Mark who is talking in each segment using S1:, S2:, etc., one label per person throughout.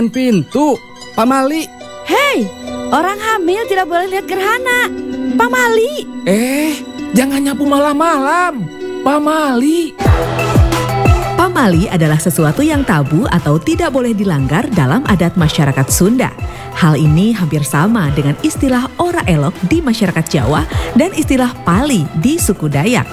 S1: Pintu, Pamali.
S2: Hei, orang hamil tidak boleh lihat gerhana. Pamali.
S3: Jangan nyapu malam-malam. Pamali.
S4: Pamali adalah sesuatu yang tabu atau tidak boleh dilanggar dalam adat masyarakat Sunda. Hal ini hampir sama dengan istilah ora elok di masyarakat Jawa dan istilah pali di suku Dayak.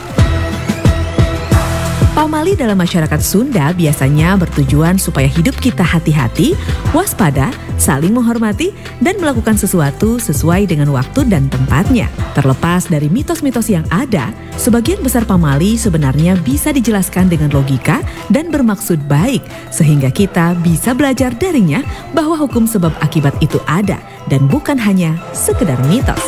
S4: Pamali dalam masyarakat Sunda biasanya bertujuan supaya hidup kita hati-hati, waspada, saling menghormati, dan melakukan sesuatu sesuai dengan waktu dan tempatnya. Terlepas dari mitos-mitos yang ada, sebagian besar pamali sebenarnya bisa dijelaskan dengan logika dan bermaksud baik, sehingga kita bisa belajar darinya bahwa hukum sebab akibat itu ada dan bukan hanya sekedar mitos.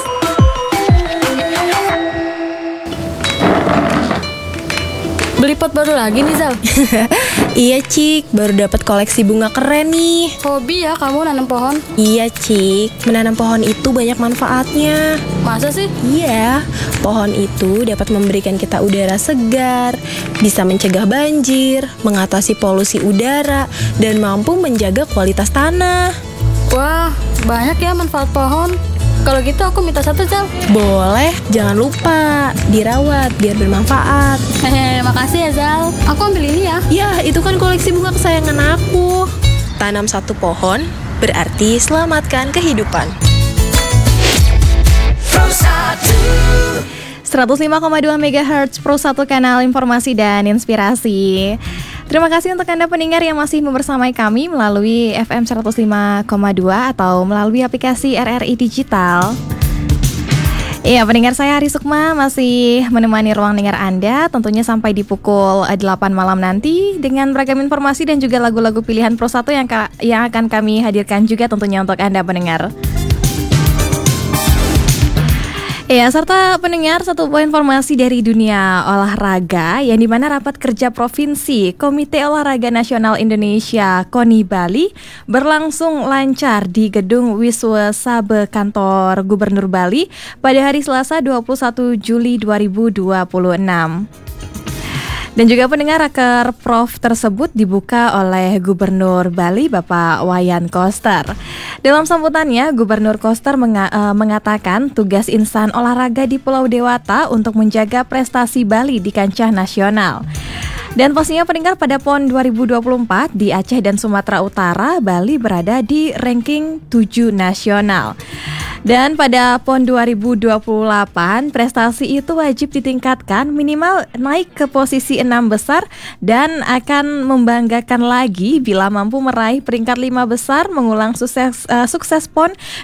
S2: Beli pot baru lagi nih, Zal.
S5: Iya, Cik, baru dapat koleksi bunga keren nih.
S2: Hobi ya kamu nanam pohon?
S5: Iya, Cik, menanam pohon itu banyak manfaatnya.
S2: Masa sih?
S5: Iya, pohon itu dapat memberikan kita udara segar, bisa mencegah banjir, mengatasi polusi udara, dan mampu menjaga kualitas tanah.
S2: Wah, banyak ya manfaat pohon. Kalau gitu aku minta satu, Zal.
S5: Boleh, jangan lupa dirawat biar bermanfaat.
S2: Makasih ya, Zal. Aku ambil ini ya.
S5: Ya, itu kan koleksi bunga kesayangan aku. Tanam satu pohon berarti selamatkan kehidupan.
S6: 105,2 MHz Pro 1 kanal informasi dan inspirasi. Terima kasih untuk Anda pendengar yang masih membersamai kami melalui FM 105,2 atau melalui aplikasi RRI Digital. Iya, pendengar saya Hari Sukma masih menemani ruang dengar Anda tentunya sampai di pukul 8 malam nanti dengan beragam informasi dan juga lagu-lagu pilihan Pro 1 yang akan kami hadirkan juga tentunya untuk Anda pendengar. Ya, serta pendengar satu buah informasi dari dunia olahraga yang dimana rapat kerja provinsi Komite Olahraga Nasional Indonesia KONI Bali berlangsung lancar di Gedung Wiswa Sabe Kantor Gubernur Bali pada hari Selasa 21 Juli 2026. Dan juga pendengar raker Prof tersebut dibuka oleh Gubernur Bali Bapak Wayan Koster. Dalam sambutannya, Gubernur Koster mengatakan tugas insan olahraga di Pulau Dewata untuk menjaga prestasi Bali di kancah nasional. Dan pastinya pendengar pada PON 2024 di Aceh dan Sumatera Utara, Bali berada di ranking 7 nasional. Dan pada PON 2028, prestasi itu wajib ditingkatkan minimal naik ke posisi 6 besar dan akan membanggakan lagi bila mampu meraih peringkat 5 besar mengulang sukses PON